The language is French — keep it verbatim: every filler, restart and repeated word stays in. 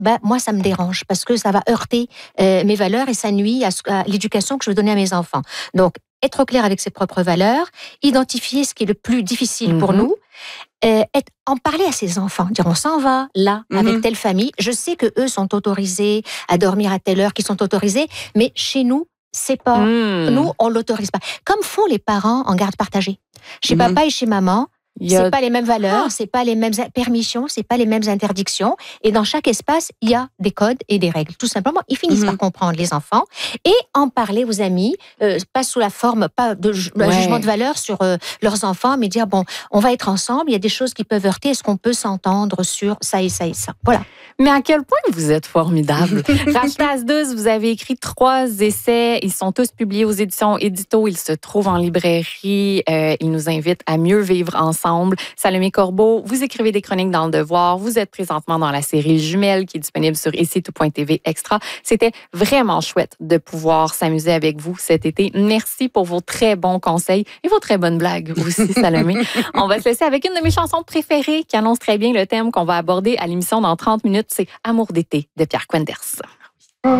ben, moi, ça me dérange parce que ça va heurter euh, mes valeurs et ça nuit à, ce, à l'éducation que je veux donner à mes enfants. Donc, être clair avec ses propres valeurs, identifier ce qui est le plus difficile mm-hmm. pour nous, euh, être, en parler à ses enfants, dire on s'en va là mm-hmm. avec telle famille. Je sais que eux sont autorisés à dormir à telle heure, qu'ils sont autorisés, mais chez nous, c'est pas. Mm. Nous, on l'autorise pas. Comme font les parents en garde partagée. Chez mm-hmm. papa et chez maman. Il a... C'est pas les mêmes valeurs, ah. c'est pas les mêmes permissions, c'est pas les mêmes interdictions. Et dans chaque espace, il y a des codes et des règles. Tout simplement, ils finissent mm-hmm. par comprendre les enfants et en parler aux amis, euh, pas sous la forme, pas de ju- ouais. jugement de valeur sur euh, leurs enfants, mais dire bon, on va être ensemble. Il y a des choses qui peuvent heurter. Est-ce qu'on peut s'entendre sur ça et ça et ça? Voilà. Mais à quel point vous êtes formidable. Racheta Asdouz, vous avez écrit trois essais. Ils sont tous publiés aux éditions Édito. Ils se trouvent en librairie. Euh, ils nous invitent à mieux vivre ensemble. Salomé Corbeau, vous écrivez des chroniques dans Le Devoir. Vous êtes présentement dans la série Jumelles qui est disponible sur ici tout point t v Extra. C'était vraiment chouette de pouvoir s'amuser avec vous cet été. Merci pour vos très bons conseils et vos très bonnes blagues aussi, Salomé. On va se laisser avec une de mes chansons préférées qui annonce très bien le thème qu'on va aborder à l'émission dans trente minutes. C'est Amour d'été de Pierre Quenders.